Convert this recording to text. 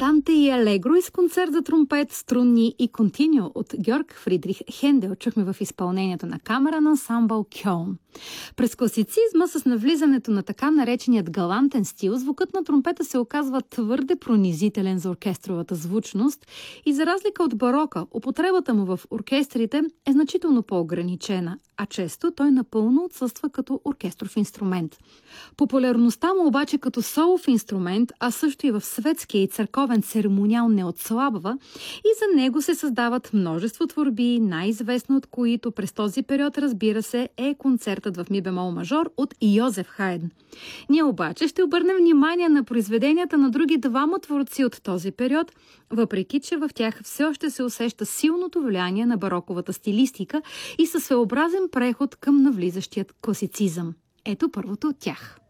Анданте и Алегро с концерт за тромпет, струнни и континьо от Георг Фридрих Хендел чухме в изпълнението на камерен ансамбъл Кьолн. През класицизма с навлизането на така нареченият галантен стил, звукът на тромпета се оказва твърде пронизителен за оркестровата звучност и за разлика от барока, употребата му в оркестрите е значително по-ограничена, а често той напълно отсъства като оркестров инструмент. Популярността му обаче като солов инструмент, а също и в светския и църковен церемониал не отслабва и за него се създават множество творби, най-известно от които през този период, разбира се, е концертът в ми бемол мажор от Йозеф Хайдн. Ние обаче ще обърнем внимание на произведенията на други двама творци от този период, въпреки че в тях все още се усеща силното влияние на бароковата стилистика и със своеобразен преход към навлизащият класицизъм. Ето първото от тях.